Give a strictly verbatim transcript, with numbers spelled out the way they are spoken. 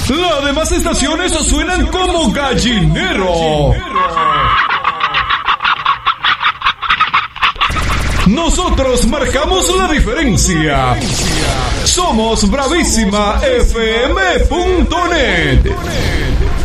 Las demás estaciones suenan como gallinero. Nosotros marcamos la diferencia. Somos Bravísima F M punto net.